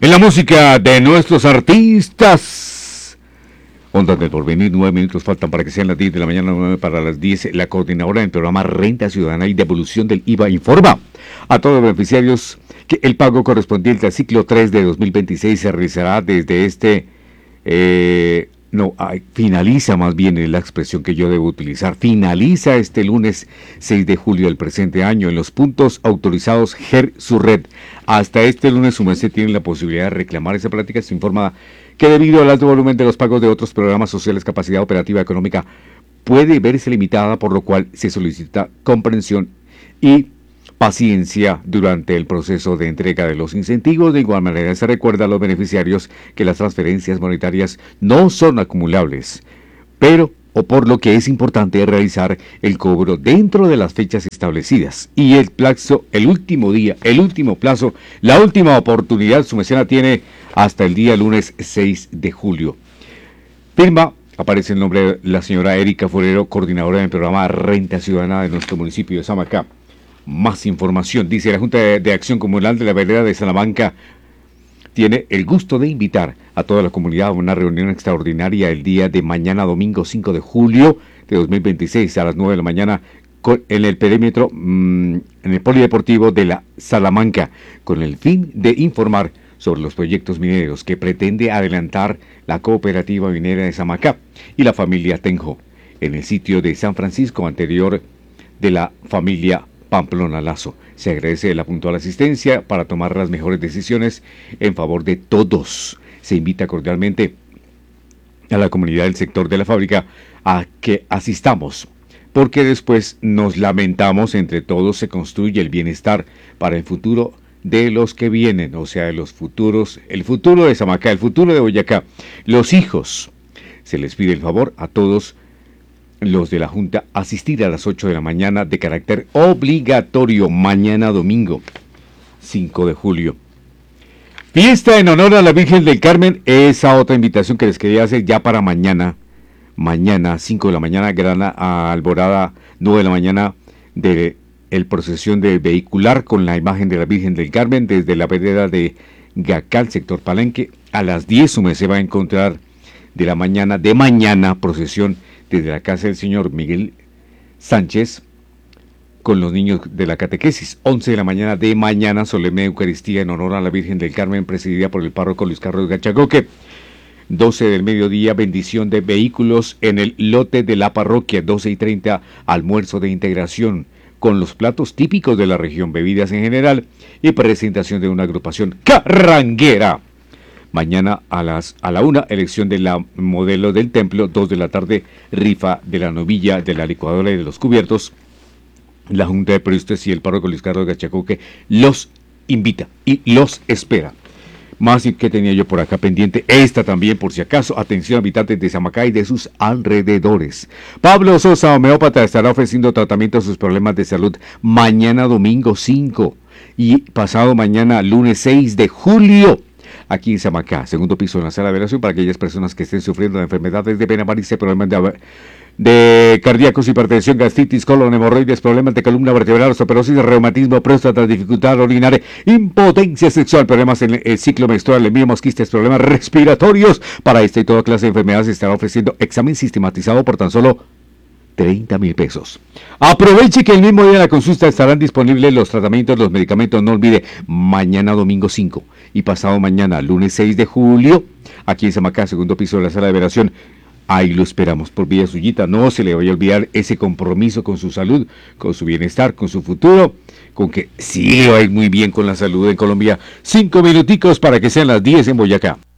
En la música de nuestros artistas. Ondas del Porvenir, 9 minutos faltan para que sean las 10 de la mañana, 9 para las 10. La coordinadora del programa Renta Ciudadana y Devolución del IVA informa a todos los beneficiarios que el pago correspondiente al ciclo 3 de 2026 se realizará desde finaliza más bien la expresión que yo debo utilizar. Finaliza este lunes 6 de julio del presente año en los puntos autorizados GER-Surred. Hasta este lunes su merced tiene la posibilidad de reclamar esa práctica. Se informa que debido al alto volumen de los pagos de otros programas sociales, capacidad operativa económica puede verse limitada, por lo cual se solicita comprensión y paciencia durante el proceso de entrega de los incentivos. De igual manera, se recuerda a los beneficiarios que las transferencias monetarias no son acumulables, por lo que es importante realizar el cobro dentro de las fechas establecidas. Y el último plazo, la última oportunidad, su merced tiene hasta el día lunes 6 de julio. Aparece el nombre de la señora Erika Forero, coordinadora del programa Renta Ciudadana de nuestro municipio de Samacá. Más información, dice la Junta de Acción Comunal de la Vereda de Salamanca, tiene el gusto de invitar a toda la comunidad a una reunión extraordinaria el día de mañana, domingo 5 de julio de 2026, a las 9 de la mañana, en el perímetro, en el Polideportivo de la Salamanca, con el fin de informar sobre los proyectos mineros que pretende adelantar la cooperativa minera de Samacá y la familia Tenjo, en el sitio de San Francisco anterior de la familia Pamplona Lazo. Se agradece la puntual asistencia para tomar las mejores decisiones en favor de todos. Se invita cordialmente a la comunidad del sector de la fábrica a que asistamos, porque después nos lamentamos. Entre todos se construye el bienestar para el futuro de los que vienen, o sea, el futuro de Samacá, el futuro de Boyacá, los hijos. Se les pide el favor a todos los de la Junta asistir a las 8 de la mañana de carácter obligatorio, mañana domingo 5 de julio. Fiesta en honor a la Virgen del Carmen, esa otra invitación que les quería hacer ya para mañana 5 de la mañana, gran alborada, 9 de la mañana de el procesión de vehicular con la imagen de la Virgen del Carmen desde la vereda de Gacal, sector Palenque. A las 10 se va a encontrar de mañana procesión desde la casa del señor Miguel Sánchez con los niños de la catequesis. 11 de la mañana de mañana, solemne Eucaristía en honor a la Virgen del Carmen, presidida por el párroco Luis Carlos Gachagoque. 12 del mediodía, bendición de vehículos en el lote de la parroquia. 12:30, almuerzo de integración con los platos típicos de la región, bebidas en general y presentación de una agrupación carranguera. Mañana a la 1, elección de la modelo del templo. 2 de la tarde, rifa de la novilla, de la licuadora y de los cubiertos. La Junta de Periodistas y el párroco Luis Carlos Gachacoque los invita y los espera. Más que tenía yo por acá pendiente, esta también por si acaso. Atención, habitantes de Samacá y de sus alrededores. Pablo Sosa, homeópata, estará ofreciendo tratamiento a sus problemas de salud mañana domingo 5 y pasado mañana lunes 6 de julio. Aquí en Samacá, segundo piso en la sala de velación, para aquellas personas que estén sufriendo de enfermedades de vena, varices, problemas de cardíacos, hipertensión, gastritis, colon, hemorroides, problemas de columna vertebral, osteoporosis, reumatismo, próstata, dificultad urinaria, impotencia sexual, problemas en el ciclo menstrual, envío, mosquitis, problemas respiratorios. Para esta y toda clase de enfermedades se estará ofreciendo examen sistematizado por tan solo 30,000 pesos. Aproveche que el mismo día de la consulta estarán disponibles los tratamientos, los medicamentos. No olvide, mañana domingo 5 y pasado mañana lunes 6 de julio, aquí en Samacá, segundo piso de la sala de velación. Ahí lo esperamos por vía suyita. No se le vaya a olvidar ese compromiso con su salud, con su bienestar, con su futuro, con que sí le va a ir muy bien con la salud en Colombia. 5 minuticos para que sean las 10 en Boyacá.